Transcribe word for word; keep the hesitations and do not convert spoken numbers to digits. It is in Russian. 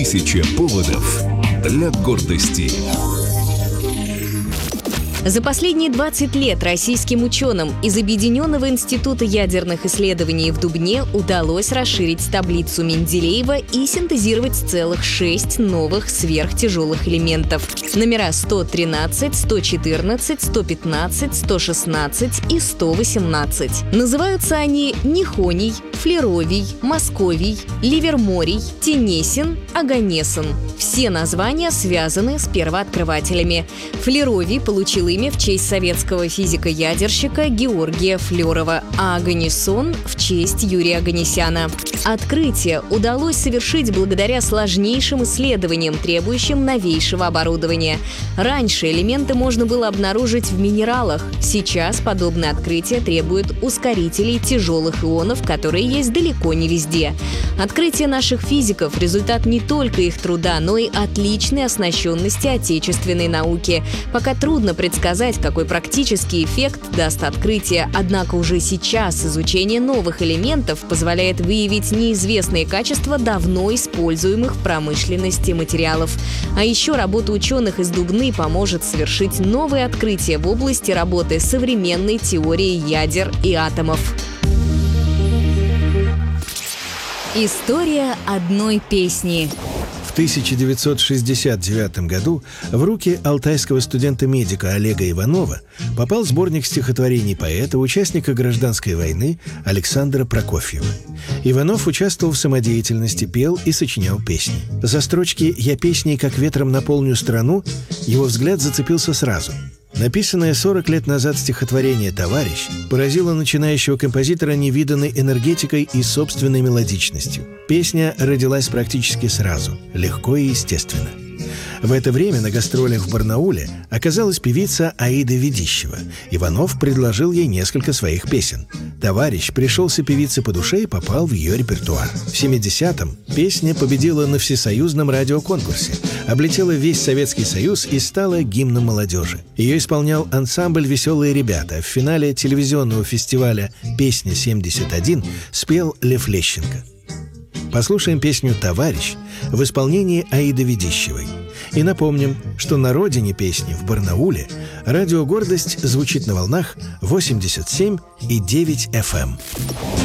Тысяча поводов для гордости. За последние двадцать лет российским ученым из Объединенного института ядерных исследований в Дубне удалось расширить таблицу Менделеева и синтезировать целых шесть новых сверхтяжелых элементов. Номера сто тринадцать, сто четырнадцать, сто пятнадцать, сто шестнадцать и сто восемнадцать. Называются они Нихоний, Флеровий, Московий, Ливерморий, Тенесин, Оганесен. Все названия связаны с первооткрывателями. Флеровий получил имя в честь советского физика-ядерщика Георгия Флерова, а Оганесон — в честь Юрия Оганесяна. Открытие удалось совершить благодаря сложнейшим исследованиям, требующим новейшего оборудования. Раньше элементы можно было обнаружить в минералах. Сейчас подобное открытие требует ускорителей тяжелых ионов, которые есть далеко не везде. Открытие наших физиков — результат не только их труда, но и отличной оснащенности отечественной науки. Пока трудно предсказать, какой практический эффект даст открытие, однако уже сейчас изучение новых элементов позволяет выявить неизвестные качества давно используемых в промышленности материалов. А еще работа ученых из Дубны поможет совершить новые открытия в области работы современной теории ядер и атомов. История одной песни. В тысяча девятьсот шестьдесят девятом году в руки алтайского студента-медика Олега Иванова попал сборник стихотворений поэта, участника гражданской войны Александра Прокофьева. Иванов участвовал в самодеятельности, пел и сочинял песни. За строчки «Я песней, как ветром наполню страну» его взгляд зацепился сразу. Написанное сорок лет назад стихотворение «Товарищ» поразило начинающего композитора невиданной энергетикой и собственной мелодичностью. Песня родилась практически сразу, легко и естественно. В это время на гастролях в Барнауле оказалась певица Аида Ведищева. Иванов предложил ей несколько своих песен. «Товарищ» пришелся певице по душе и попал в ее репертуар. В семидесятом песня победила на всесоюзном радиоконкурсе, облетела весь Советский Союз и стала гимном молодежи. Ее исполнял ансамбль «Веселые ребята». В финале телевизионного фестиваля «Песня-семьдесят один» спел Лев Лещенко. Послушаем песню «Товарищ» в исполнении Аиды Ведищевой. И напомним, что на родине песни, в Барнауле, радио «Гордость» звучит на волнах восемьдесят семь и девять эф эм.